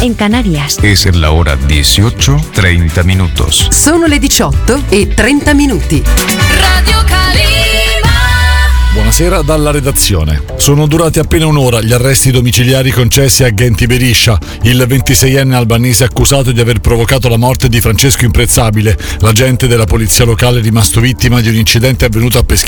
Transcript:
en Canarias. Es la hora 18:30 minutos. Sono le 18:30. Radio Calima. Buonasera dalla redazione. Sono durati appena un'ora gli arresti domiciliari concessi a Ghenti Beriscia, il 26enne albanese accusato di aver provocato la morte di Francesco Imprezzabile, l'agente della polizia locale rimasto vittima di un incidente avvenuto a Peschiera